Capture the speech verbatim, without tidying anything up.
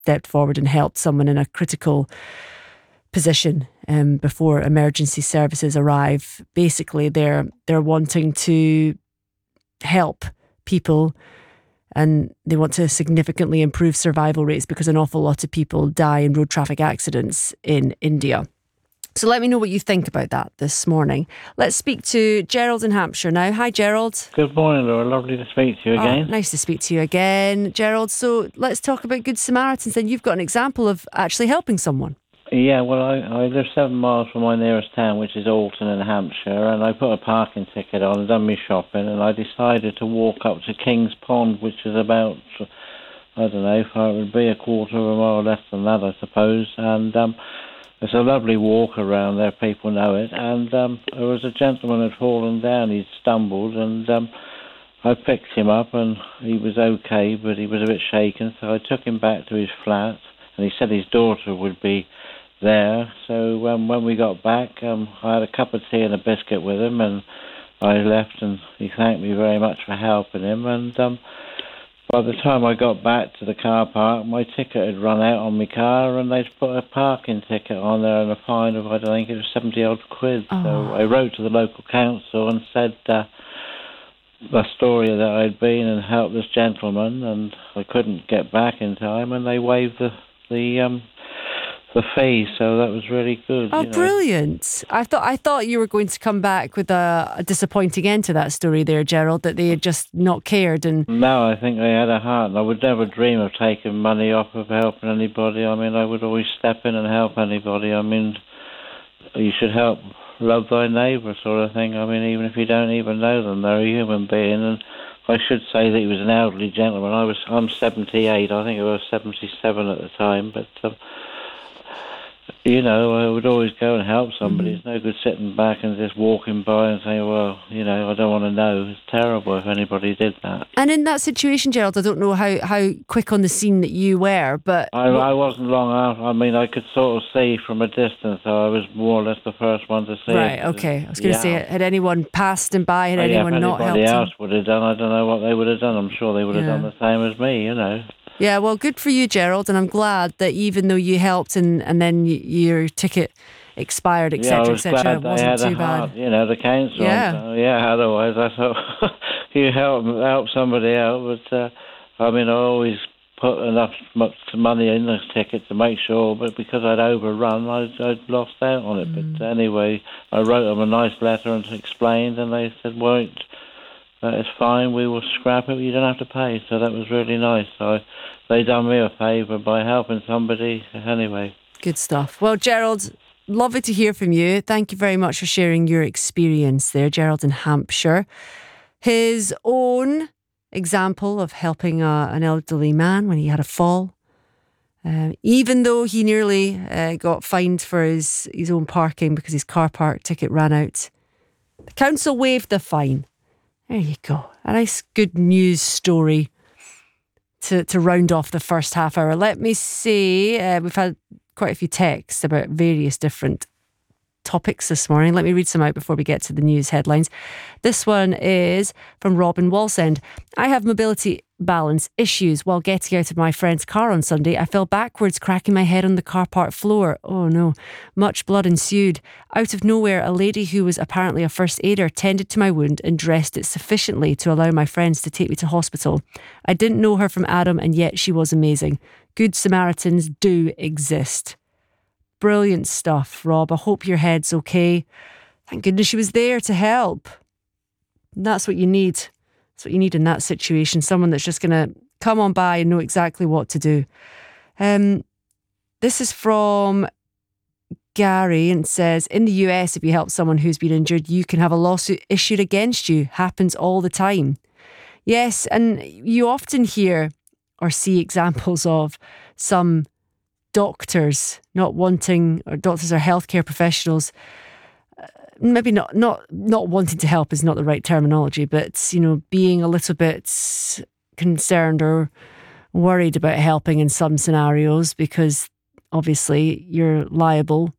stepped forward and helped someone in a critical position um, before emergency services arrive. Basically, they're they're wanting to help people, and they want to significantly improve survival rates because an awful lot of people die in road traffic accidents in India. So let me know what you think about that this morning. Let's speak to Gerald in Hampshire now. Hi, Gerald. Good morning, Laura. Lovely to speak to you again. Oh, nice to speak to you again, Gerald. So let's talk about Good Samaritans. And you've got an example of actually helping someone. Yeah, well, I, I live seven miles from my nearest town, which is Alton in Hampshire, and I put a parking ticket on and done my shopping, and I decided to walk up to King's Pond, which is about, I don't know, if it would be a quarter of a mile less than that, I suppose, and um, it's a lovely walk around there, people know it, and um, there was a gentleman had fallen down, he'd stumbled, and um, I picked him up, and he was okay, but he was a bit shaken, so I took him back to his flat, and he said his daughter would be there. So um, when we got back, um, I had a cup of tea and a biscuit with him, and I left, and he thanked me very much for helping him. And um, by the time I got back to the car park, my ticket had run out on my car, and they'd put a parking ticket on there and a fine of, I don't think it was seventy odd quid. Oh. So I wrote to the local council and said uh, the story that I'd been and helped this gentleman, and I couldn't get back in time, and they waived the the um, the fee, so that was really good. Oh, you know. Brilliant. I thought I thought you were going to come back with a, a disappointing end to that story there, Gerald, that they had just not cared. And no, I think they had a heart, and I would never dream of taking money off of helping anybody. I mean, I would always step in and help anybody. I mean, you should help, love thy neighbour sort of thing. I mean, even if you don't even know them, they're a human being. And I should say that he was an elderly gentleman. I was, I'm seventy-eight, I think I was seventy-seven at the time, but um, you know, I would always go and help somebody. Mm-hmm. It's no good sitting back and just walking by and saying, well, you know, I don't want to know. It's terrible if anybody did that. And in that situation, Gerald, I don't know how, how quick on the scene that you were, but... I, I wasn't long after. I mean, I could sort of see from a distance, so I was more or less the first one to see right, it. okay. I was going to yeah. say, had anyone passed him by? Had oh, anyone yeah, not helped him? If anybody else would have done, I don't know what they would have done. I'm sure they would have yeah. done the same as me, you know. Yeah, well, good for you, Gerald, and I'm glad that even though you helped and, and then y- your ticket expired, et cetera, yeah, et cetera, it wasn't too heart, bad. You know, the council. Yeah, so, yeah. Otherwise, I thought you help help somebody out, but uh, I mean, I always put enough much money in the ticket to make sure, but because I'd overrun, I'd, I'd lost out on it. Mm. But anyway, I wrote them a nice letter and explained, and they said, "Well, that is fine. We will scrap it. You don't have to pay." So that was really nice. So they done me a favour by helping somebody anyway. Good stuff. Well, Gerald, lovely to hear from you. Thank you very much for sharing your experience there, Gerald in Hampshire. His own example of helping a, an elderly man when he had a fall. Uh, even though he nearly uh, got fined for his, his own parking because his car park ticket ran out. The council waived the fine. There you go. A nice good news story to, to round off the first half hour. Let me see. Uh, we've had quite a few texts about various different topics this morning. Let me read some out before we get to the news headlines. This one is from Robin Walsend. I have mobility balance issues. While getting out of my friend's car on Sunday, I fell backwards, cracking my head on the car park floor. Oh no. Much blood ensued. Out of nowhere, a lady who was apparently a first aider tended to my wound and dressed it sufficiently to allow my friends to take me to hospital. I didn't know her from Adam, and yet she was amazing. Good Samaritans do exist. Brilliant stuff, Rob. I hope your head's okay. Thank goodness she was there to help. And that's what you need. That's what you need in that situation. Someone that's just going to come on by and know exactly what to do. Um, this is from Gary and says, in the U S, if you help someone who's been injured, you can have a lawsuit issued against you. Happens all the time. Yes, and you often hear or see examples of some doctors not wanting, or doctors or healthcare professionals, uh, maybe not, not not wanting to help is not the right terminology, but, you know, being a little bit concerned or worried about helping in some scenarios because obviously you're liable